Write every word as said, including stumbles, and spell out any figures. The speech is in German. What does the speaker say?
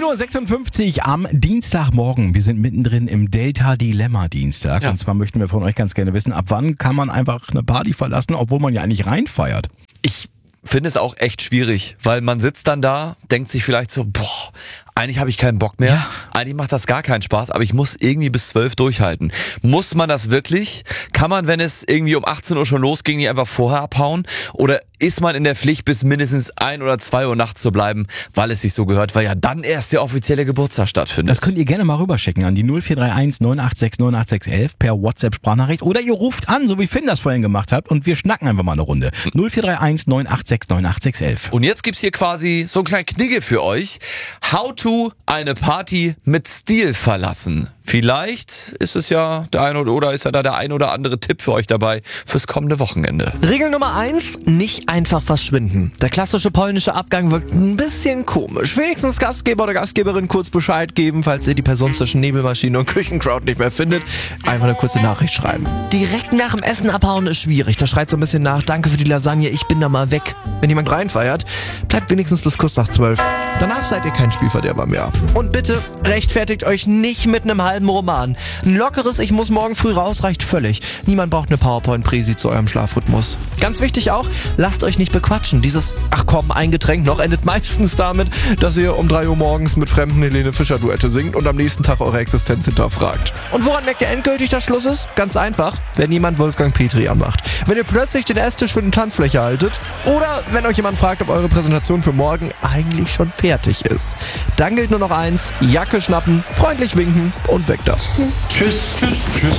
Uhr sechsundfünfzig am Dienstagmorgen. Wir sind mittendrin im Delta-Dilemma-Dienstag. Ja. Und zwar möchten wir von euch ganz gerne wissen, ab wann kann man einfach eine Party verlassen, obwohl man ja eigentlich reinfeiert? Ich finde es auch echt schwierig, weil man sitzt dann da, denkt sich vielleicht so, boah, eigentlich habe ich keinen Bock mehr, Ja. eigentlich macht das gar keinen Spaß, aber ich muss irgendwie bis zwölf durchhalten. Muss man das wirklich? Kann man, wenn es irgendwie um achtzehn Uhr schon losging, nicht einfach vorher abhauen? Oder ist man in der Pflicht, bis mindestens ein oder zwei Uhr nachts zu bleiben, weil es sich so gehört, weil ja dann erst der offizielle Geburtstag stattfindet? Das könnt ihr gerne mal rüberschicken an die null vier drei eins neun acht sechs neun acht sechs eins per WhatsApp-Sprachnachricht oder ihr ruft an, so wie Finn das vorhin gemacht hat und wir schnacken einfach mal eine Runde. null vier drei eins neun acht sechs neun acht sechs eins. Und jetzt gibt's hier quasi so einen kleinen Knigge für euch. How to eine Party mit Stil verlassen. Vielleicht ist es ja der ein oder, oder ist ja da der ein oder andere Tipp für euch dabei fürs kommende Wochenende. Regel Nummer eins, nicht einfach verschwinden. Der klassische polnische Abgang wirkt ein bisschen komisch. Wenigstens Gastgeber oder Gastgeberin kurz Bescheid geben, falls ihr die Person zwischen Nebelmaschine und Küchencrowd nicht mehr findet. Einfach eine kurze Nachricht schreiben. Direkt nach dem Essen abhauen ist schwierig. Da schreit so ein bisschen nach, danke für die Lasagne, ich bin da mal weg. Wenn jemand reinfeiert, bleibt wenigstens bis kurz nach zwölf. Danach seid ihr kein Spielverderber mehr. Und bitte rechtfertigt euch nicht mit einem halben Roman. Ein lockeres Ich muss morgen früh raus reicht völlig. Niemand braucht eine PowerPoint-Präsi zu eurem Schlafrhythmus. Ganz wichtig auch, lasst euch nicht bequatschen. Dieses ach komm, ein Getränk noch endet meistens damit, dass ihr um drei Uhr morgens mit fremden Helene Fischer-Duette singt und am nächsten Tag eure Existenz hinterfragt. Und woran merkt ihr endgültig, dass Schluss ist? Ganz einfach, wenn niemand Wolfgang Petri anmacht. Wenn ihr plötzlich den Esstisch für eine Tanzfläche haltet oder wenn euch jemand fragt, ob eure Präsentation für morgen eigentlich schon fertig ist. Dann gilt nur noch eins, Jacke schnappen, freundlich winken und weg das. Tschüss, tschüss, tschüss.